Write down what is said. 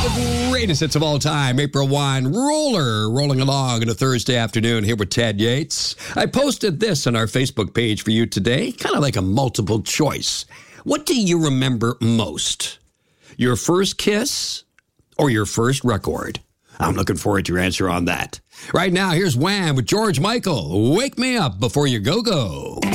The greatest hits of all time, April Wine Roller, rolling along on a Thursday afternoon here with Ted Yates. I posted this on our Facebook page for you today, kind of like a multiple choice. What do you remember most? Your first kiss or your first record? I'm looking forward to your answer on that. Right now, here's Wham with George Michael. Wake me up before you go-go.